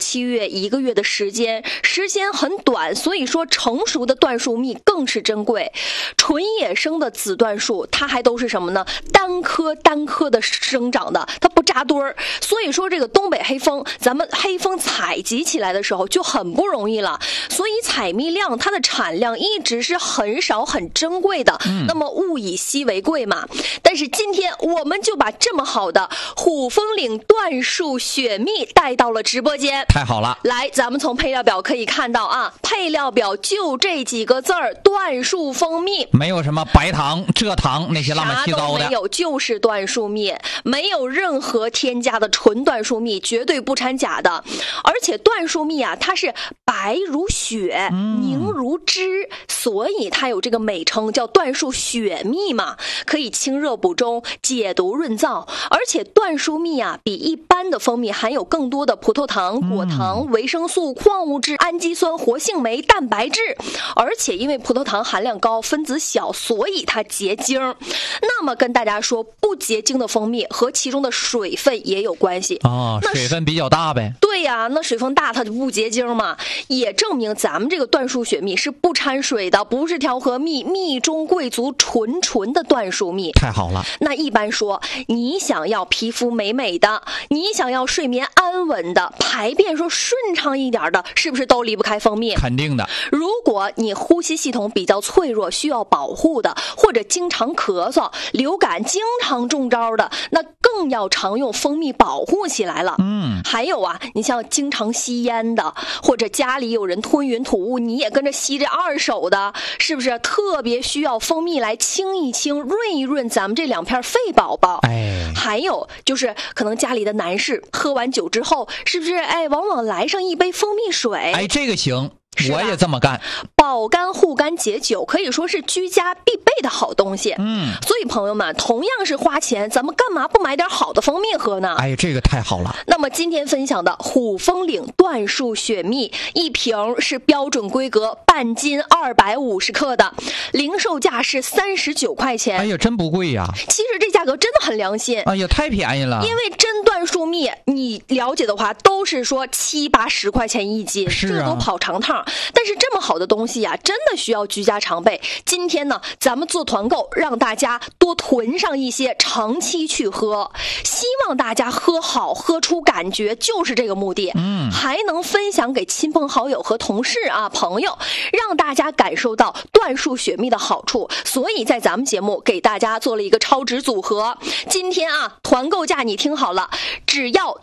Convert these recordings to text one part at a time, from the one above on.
7月1个月的时间很短，所以说成熟的椴树蜜更是珍贵。纯野生的紫椴树，它还都是什么呢？单棵的生长的，它不扎堆儿。所以说这个东北黑蜂，咱们黑蜂采集起来的时候就很不容易了，所以采蜜量它的产量一直是很少很珍贵的。那么物以稀为贵嘛。但是今天我们就把这么好的虎风岭椴树雪蜜带到了直播间， 太好了。 来，咱们从配料表可以看到啊，配料表就这几个字儿：椴树蜂蜜， 没有什么白糖、蔗糖那些乱七八糟的， 啥都没有，就是椴树蜜，没有任何添加的纯椴树蜜，绝对不掺假的。而且椴树蜜啊，它是白如雪，凝如脂，所以它有这个美称叫椴树雪蜜嘛，可以清热补中、解毒润燥。而且椴树蜜啊，比一般的蜂蜜含有更多的葡萄糖、果糖、维生素、矿物质、氨基酸、活性酶、蛋白质。而且因为葡萄糖含量高，分子小，所以它结晶。那么跟大家说，不结晶的蜂蜜和其中的水分也有关系哦，水分比较大呗。 对呀，那水分大它就不结晶嘛，也证明咱们这个椴树雪蜜是不掺水的，不是调和蜜，蜜中贵族纯的椴树蜜。 太好了。 那一般说，你想要皮肤美美的，你想要睡眠安稳的，排便说顺畅一点的，是不是都离不开蜂蜜？ 肯定的。 如果你呼吸系统比较脆弱，需要保护的，或者经常咳嗽、流感经常中招的，那更要常用蜂蜜保护起来了。还有啊，你像经常吸烟的，或者家里有人吞云吐雾，你也跟着吸这二手的，是不是特别需要蜂蜜来清一清、润一润咱们这两片肺宝宝？还有就是可能家里的男士喝完酒之后，是不是往往来上一杯蜂蜜水？ 这个行。我也这么干， 保肝护肝解酒可以说是居家必备的好东西。所以朋友们，同样是花钱，咱们干嘛不买点好的蜂蜜喝呢？ 这个太好了。 那么今天分享的虎风岭椴树雪蜜，一瓶是标准规格半斤250克的，零售价是39块钱。 真不贵呀。 其实这价格真的很良心。 太便宜了。 因为真椴树蜜，你了解的话，都是说7、8、10块钱一斤，这都跑长趟。但是这么好的东西呀，真的需要居家常备。今天呢，咱们做团购，让大家多囤上一些，长期去喝。希望大家喝好，喝出感觉，就是这个目的。还能分享给亲朋好友和同事啊、朋友，让大家感受到椴树雪蜜的好处。所以在咱们节目给大家做了一个超值组合。今天啊，团购价你听好了，只要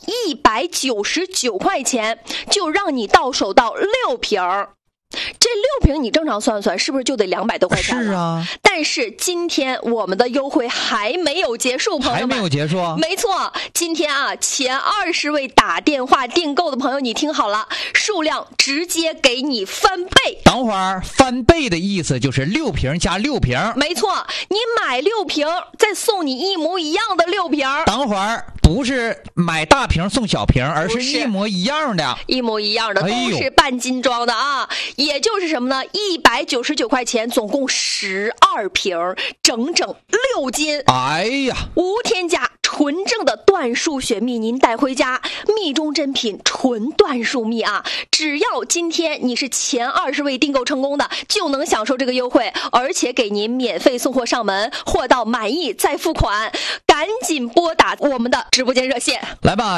199块钱，就让你到手到6瓶。这6瓶你正常算算，是不是就得200多块钱了？ 是啊。 但是今天我们的优惠还没有结束，朋友们。 还没有结束？ 没错，今天啊，前20位打电话订购的朋友，你听好了，数量直接给你翻倍。 等会儿，翻倍的意思就是6瓶加6瓶。 没错，你买6瓶，再送你一模一样的6瓶。 等会儿不是买大瓶送小瓶，而是一模一样的。 一模一样的，都是半斤装的啊。也就是什么呢？199块钱，总共12瓶，整整6斤。无添加，纯正的椴树雪蜜，您带回家，蜜中珍品，纯椴树蜜啊！只要今天你是前20位订购成功的，就能享受这个优惠，而且给您免费送货上门，货到满意再付款。赶紧拨打我们的直播间热线， 来吧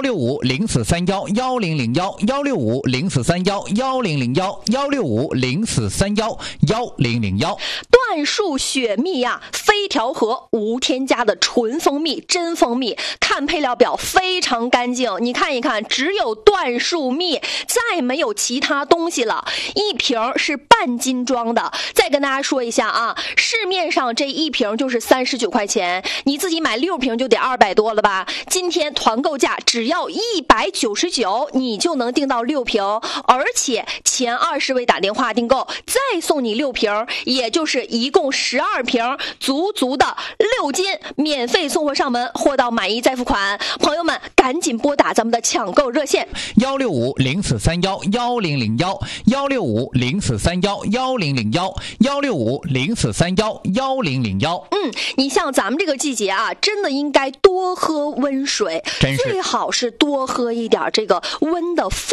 ，165-0431-1001-165-0431-1001-165-0431-1001。 椴树雪蜜呀，非调和，无添加的纯蜂蜜，真蜂蜜。看配料表非常干净，你看一看，只有椴树蜜，再没有其他东西了。一瓶是半斤装的。再跟大家说一下啊，市面上这一瓶就是39块钱，你自己买6瓶就得200多了吧？今天团购价只要199，你就能订到6瓶，而且前20位打电话订购，再送你6瓶，也就是一共12瓶，足的6斤，免费送货上门，货到满意再付款。朋友们，赶紧拨打咱们的抢购热线 165-0431-1001-165-0431-1001-165-0431-1001。 你像咱们这个季节啊，真的应该多喝温水，最好是多喝一点这个温的